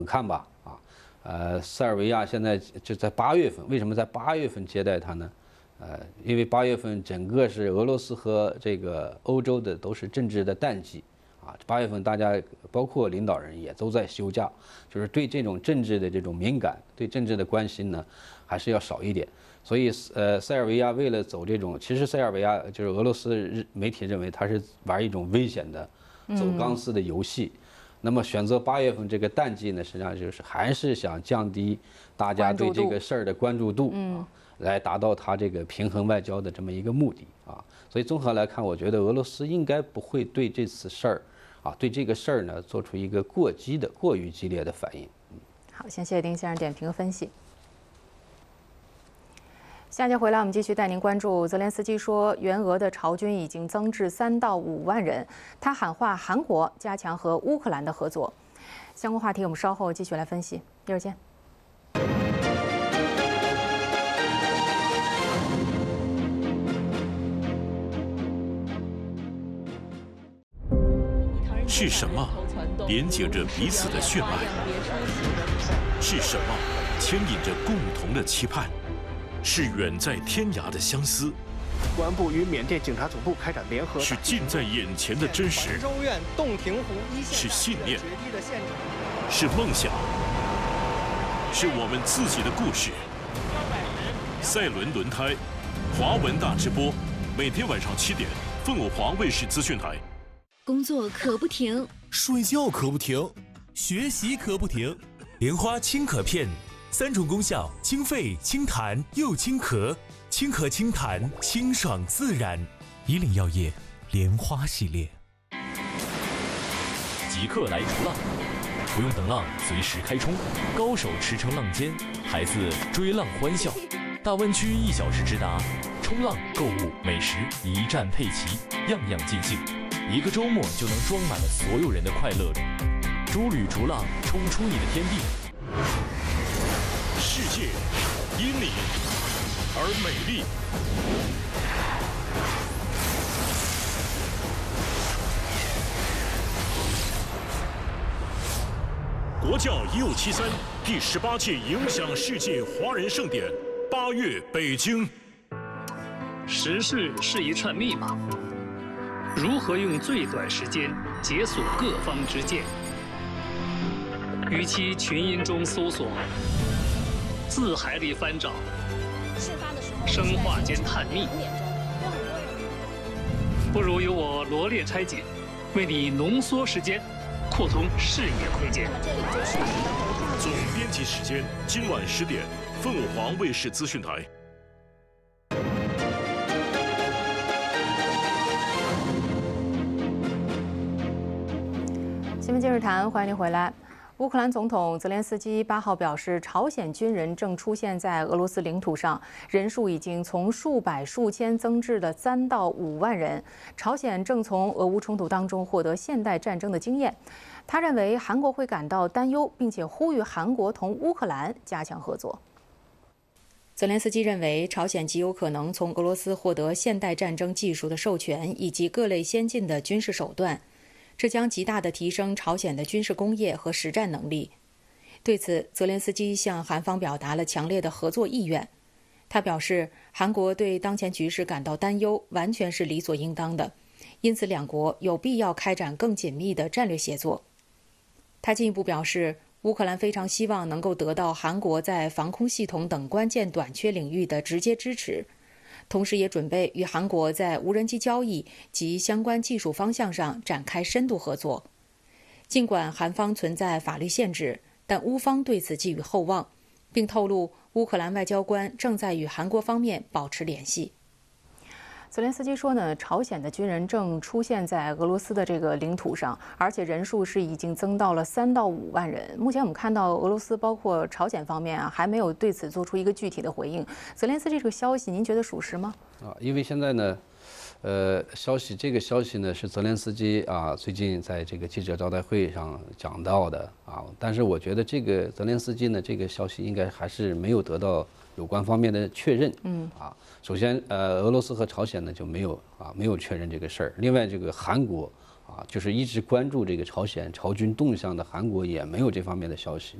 看吧，塞尔维亚现在就在8月份，为什么在8月份接待他呢？因为8月份整个是俄罗斯和这个欧洲的都是政治的淡季，8月份大家包括领导人也都在休假，就是对这种政治的这种敏感，对政治的关心呢，还是要少一点。所以塞尔维亚为了走这种，其实塞尔维亚就是俄罗斯媒体认为他是玩一种危险的走钢丝的游戏。那么选择8月份这个淡季呢，实际上就是还是想降低大家对这个事儿的关注度来达到他这个平衡外交的这么一个目的啊。所以综合来看，我觉得俄罗斯应该不会对这次事儿对这个事儿呢做出一个过于激烈的反应。 好，先谢谢丁先生点评和分析。下节回来，我们继续带您关注。泽连斯基说，援俄的朝军已经增至3到5万人。他喊话韩国加强和乌克兰的合作。相关话题我们稍后继续来分析。一会儿见。 是什么连接着彼此的血脉？是什么牵引着共同的期盼？是远在天涯的相思， 公安部与缅甸警察总部开展联合， 是近在眼前的真实， 州院洞庭湖一线是信念，是梦想，是我们自己的故事。赛伦轮胎，华文大直播，每天晚上7点，凤凰华卫视资讯台。 工作可不停， 睡觉可不停，学习可不停。莲花清咳片，3种功效：清肺、清痰又清咳。清咳清痰，清爽自然。以岭药业莲花系列。 即刻来逐浪，不用等浪，随时开冲。高手驰骋浪尖，孩子追浪欢笑。大湾区1小时直达，冲浪、购物、美食一站配齐，样样尽兴。1个周末就能装满了所有人的快乐里。诸旅逐浪，冲出你的天地。 世界因你而美丽。国教1573第18届影响世界华人盛典8月北京。 时事是一串密码，如何用最短时间解锁各方之见？与其群音中搜索，字海里翻找，生化间探秘，不如由我罗列拆解，为你浓缩时间，扩通视野空间。 总编辑时间今晚10点，凤凰卫视资讯台。 新闻今日谈，欢迎您回来。乌克兰总统泽连斯基8号表示，朝鲜军人正出现在俄罗斯领土上，人数已经从数百、数千增至了3到5万人。朝鲜正从俄乌冲突当中获得现代战争的经验。他认为韩国会感到担忧，并且呼吁韩国同乌克兰加强合作。泽连斯基认为，朝鲜极有可能从俄罗斯获得现代战争技术的授权以及各类先进的军事手段。这将极大地提升朝鲜的军事工业和实战能力。对此，泽连斯基向韩方表达了强烈的合作意愿。他表示，韩国对当前局势感到担忧，完全是理所应当的，因此两国有必要开展更紧密的战略协作。他进一步表示，乌克兰非常希望能够得到韩国在防空系统等关键短缺领域的直接支持。同时也准备与韩国在无人机交易及相关技术方向上展开深度合作。尽管韩方存在法律限制，但乌方对此寄予厚望，并透露乌克兰外交官正在与韩国方面保持联系。泽连斯基说呢，朝鲜的军人正出现在俄罗斯的这个领土上，而且人数是已经增到了3到5万人。目前我们看到俄罗斯包括朝鲜方面还没有对此做出一个具体的回应。泽连斯基这个消息，您觉得属实吗？ 因为现在呢，这个消息呢是泽连斯基最近在这个记者招待会上讲到的但是我觉得这个泽连斯基呢，这个消息应该还是没有得到有关方面的确认。首先俄罗斯和朝鲜呢就没有确认这个事儿。另外这个韩国就是一直关注这个朝鲜朝军动向的韩国也没有这方面的消息。